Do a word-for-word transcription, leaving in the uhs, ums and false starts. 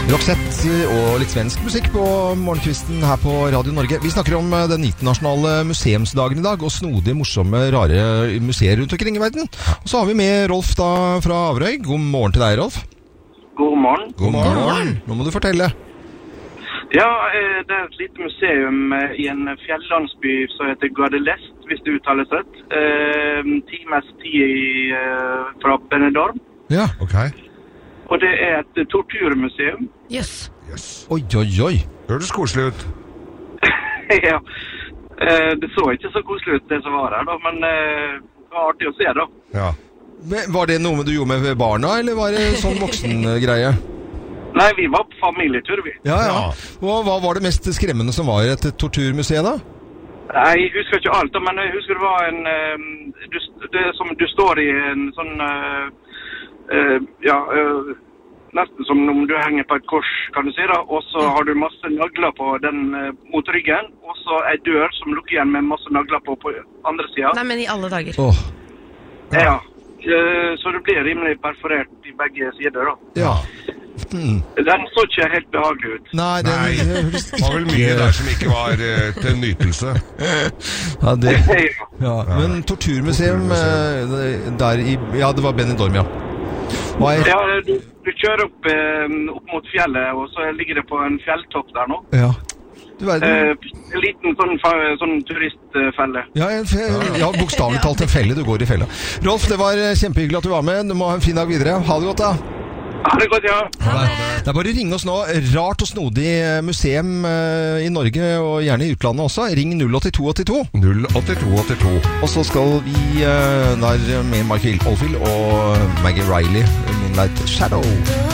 Roxette og litt svensk musikk på morgenkvisten her på Radio Norge. Vi snakker om den internasjonale museumsdagen i dag, og snodige, morsomme, rare museer rundt omkring i verden. Og så har vi med Rolf da fra Averøy. God morgen til deg, Rolf. God morgen. God morgen. God morgen. Nå må du fortelle. Ja, det er et lite museum i en fjellandsby som heter Gardelest, hvis det uttales rett. Times tid fra Benidorm. Ja, ok. Og det er et torturmuseum. Yes. Yes. Oi, oi, oi. Høres koselig ut. Ja. Det så ikke så koselig ut det som var her da, men det var artig å se da. Ja. Var det noe du gjorde med barna, eller var det sånn voksengreie? Nei, vi var på familietur, vi. Ja, ja. Og hva var det mest skremmende som var i et torturmuseum da? Nei, jeg husker ikke alt, men jeg husker det var en... Du, det er som du står i en sånn... Uh, ja, uh, nesten som om du henger på et kors, kan du si da, og så har du masse nagler på den uh, mot ryggen, og så en dør som lukker igjen med masse nagler på på andre siden. Nei, men i alle dager. Åh. Ja, ja. Uh, så det blir rimelig perforert i begge sider da. Ja. Mm. Den så ikke helt behagelig ut. Nei, det, Nei, det var vel mye der som ikke var uh, til nytelse. Ja, det... Ja. Men torturmuseum uh, der i... Ja, det var Benidorm, ja. Er... Ja, du, du kjører opp, eh, opp mot fjellet, og så ligger det på en fjelltopp der nå. Ja. Du verden. Eh, en liten sånn, sånn turistfelle. Ja, en fe... ja, bokstavelig talt en felle, du går i fella. Rolf, det var kjempehyggelig at du var med. Du må ha en fin dag videre. Ha det godt da. Ha det godt, ja. Det er bare å ringe oss nå. Rart og snodig museum i Norge, og gjerne i utlandet også. Ring null åtte to åtte to. null åtte to åtte to. Og så skal vi der med Michael Oldfield og Maggie Riley, Moonlight Shadow.